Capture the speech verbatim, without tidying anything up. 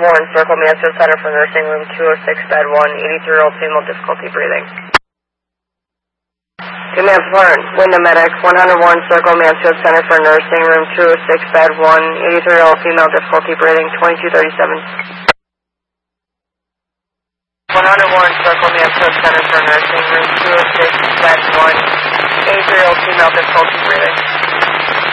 Warren Circle, Mansfield Center for nursing room two oh six, bed one, eighty-three-year-old female, difficulty breathing. Two Mansfield Warren, Wyndham Medic, one hundred Warren Circle, Mansfield Center for nursing room two oh six, bed one, eighty-three-year-old female, difficulty breathing, twenty-two thirty-seven. one hundred Warren Circle, Mansfield Center for nursing room two oh six, bed one, eighty-three-year-old female, difficulty breathing.